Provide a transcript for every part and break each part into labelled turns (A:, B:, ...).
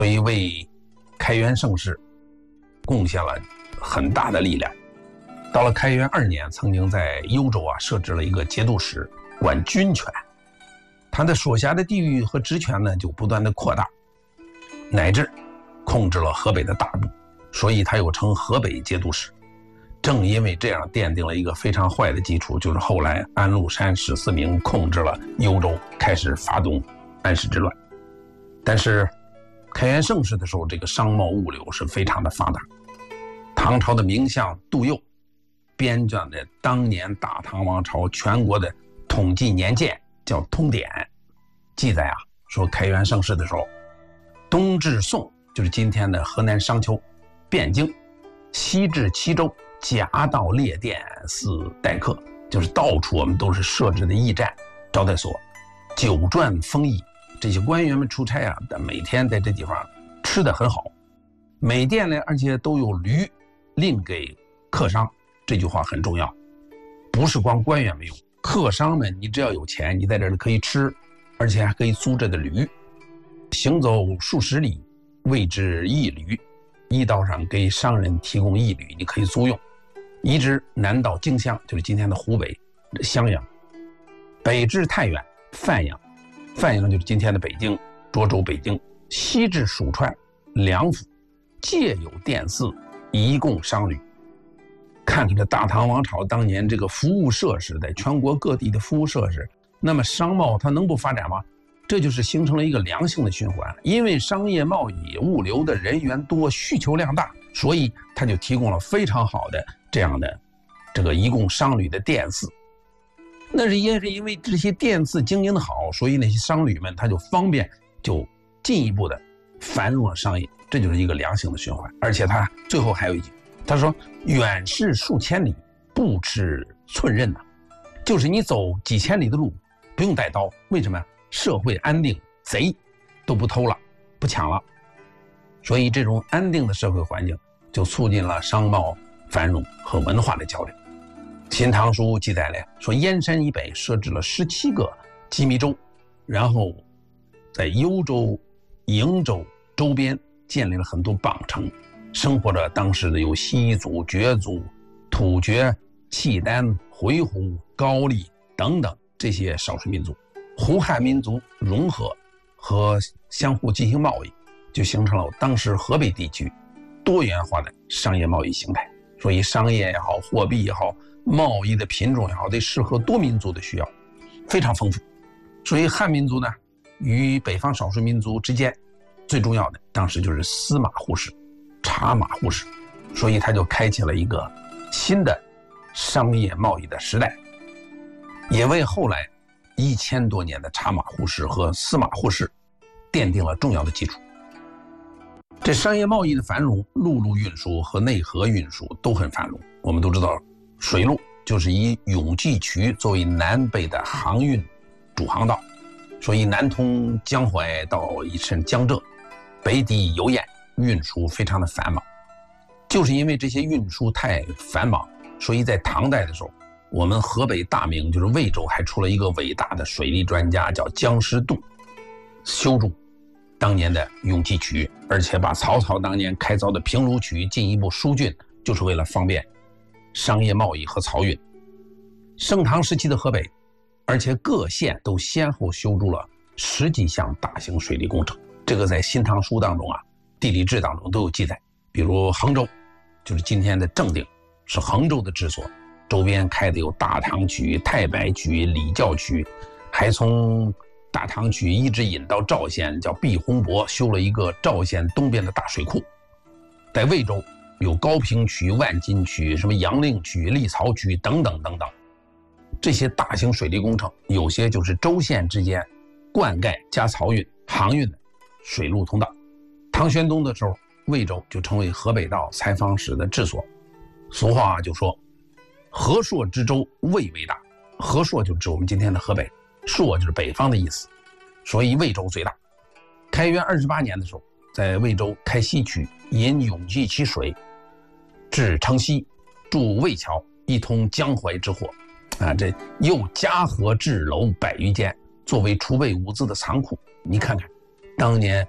A: 所以为开元盛世贡献了很大的力量。到了开元2年，曾经在幽州设置了一个节度使，管军权。他的所辖的地域和职权呢就不断的扩大，乃至控制了河北的大部，所以他又称河北节度使。正因为这样奠定了一个非常坏的基础，就是后来安禄山、史思明控制了幽州，开始发动安史之乱。但是开元盛世的时候，这个商贸物流是非常的发达。唐朝的名相杜佑编撰的当年大唐王朝全国的统计年鉴叫《通典》，记载说开元盛世的时候，东至宋，就是今天的河南商丘、汴京，西至齐州，夹道列店似待客，就是到处我们都是设置的驿站、招待所，酒馔丰溢。这些官员们出差每天在这地方吃得很好。每店呢，而且都有驴另给客商。这句话很重要，不是光官员没有，客商们你只要有钱，你在这里可以吃，而且还可以租这的驴，行走数十里谓之驿旅。驿道上给商人提供驿旅，你可以租用。一直南到荆襄，就是今天的湖北襄阳，北至太原范阳，范阳就是今天的北京涿州北京，西至蜀川梁府，皆有店肆，一供商旅。看看这大唐王朝当年这个服务设施，在全国各地的服务设施，那么商贸它能不发展吗？这就是形成了一个良性的循环。因为商业贸易物流的人员多，需求量大，所以它就提供了非常好的这样的这个一供商旅的店肆。那是也是因为这些店肆经营的好，所以那些商旅们他就方便，就进一步的繁荣了商业，这就是一个良性的循环。而且他最后还有一句，他说远视数千里，不吃寸刃就是你走几千里的路不用带刀，为什么？社会安定，贼都不偷了，不抢了。所以这种安定的社会环境就促进了商贸繁荣和文化的交流。新唐书记载了说，燕山以北设置了17个羁縻州，然后在幽州、瀛州周边建立了很多榜城，生活着当时的有西族、厥族、突厥、契丹、回鹘、高丽等等这些少数民族。胡汉民族融合和相互进行贸易，就形成了当时河北地区多元化的商业贸易形态。所以商业也好，货币也好，贸易的品种也好，得适合多民族的需要，非常丰富。所以汉民族呢，与北方少数民族之间最重要的当时就是司马互市、茶马互市，所以它就开启了一个新的商业贸易的时代，也为后来1000多年的茶马互市和司马互市奠定了重要的基础。这商业贸易的繁荣，陆路运输和内河运输都很繁荣。我们都知道，水路就是以永济渠作为南北的航运主航道，所以南通江淮到一甚江浙，北抵油盐，运输非常的繁忙。就是因为这些运输太繁忙，所以在唐代的时候，我们河北大名就是魏州还出了一个伟大的水利专家，叫姜师度，修筑当年的永济渠，而且把曹操当年开凿的平卢渠进一步疏浚，就是为了方便商业贸易和漕运。盛唐时期的河北，而且各县都先后修筑了10几项大型水利工程，这个在《新唐书》当中地理志当中都有记载。比如衡州，就是今天的正定，是衡州的治所，周边开的有大唐渠、太白渠、礼教渠，还从大唐渠一直引到赵县，叫毕洪伯，修了一个赵县东边的大水库。在魏州有高平渠、万金渠、什么杨令渠、立曹渠等等等等，这些大型水利工程，有些就是州县之间灌溉加漕运、航运的水路通道。唐玄宗的时候，魏州就成为河北道采访使的治所。俗话就说，河朔之州，魏为大。河朔就指我们今天的河北，朔就是北方的意思，所以魏州最大。开元28年的时候，在魏州开西渠，引永济渠水至城西，筑魏桥，一通江淮之货。这又加河治楼100余间，作为储备物资的仓库。你看看，当年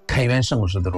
A: 开元盛世的